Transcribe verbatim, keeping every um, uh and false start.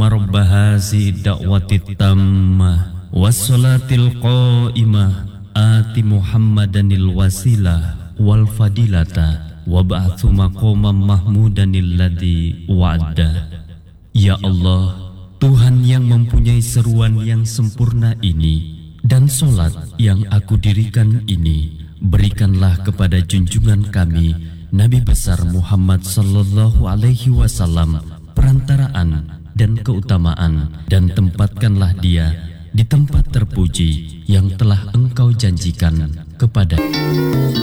Allahumma rabba hazi da'wati tammah wassalatil qa'imah ati Muhammadanil wasilah wal fadilata wab'athu maqaman mahmudanil ladzi wa'ada. Ya Allah, Tuhan yang mempunyai seruan yang sempurna ini dan solat yang aku dirikan ini, berikanlah kepada junjungan kami Nabi besar Muhammad sallallahu alaihi wasallam perantaraan dan keutamaan, dan tempatkanlah dia di tempat terpuji yang telah Engkau janjikan kepada